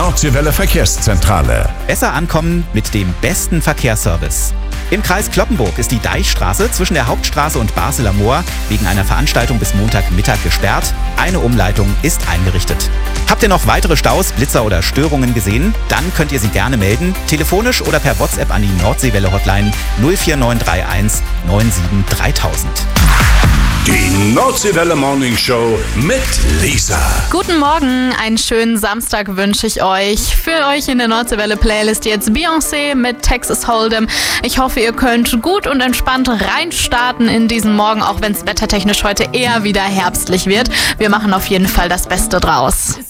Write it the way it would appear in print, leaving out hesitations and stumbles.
Nordseewelle Verkehrszentrale. Besser ankommen mit dem besten Verkehrsservice. Im Kreis Cloppenburg ist die Deichstraße zwischen der Hauptstraße und Basler Moor wegen einer Veranstaltung bis Montagmittag gesperrt. Eine Umleitung ist eingerichtet. Habt ihr noch weitere Staus, Blitzer oder Störungen gesehen? Dann könnt ihr sie gerne melden, telefonisch oder per WhatsApp an die Nordseewelle-Hotline 04931 97 3000. Die Nordseewelle Morning Show mit Lisa. Guten Morgen, einen schönen Samstag wünsche ich euch. Für euch in der Nordseewelle Playlist jetzt Beyoncé mit Texas Hold'em. Ich hoffe, ihr könnt gut und entspannt reinstarten in diesen Morgen, auch wenn es wettertechnisch heute eher wieder herbstlich wird. Wir machen auf jeden Fall das Beste draus.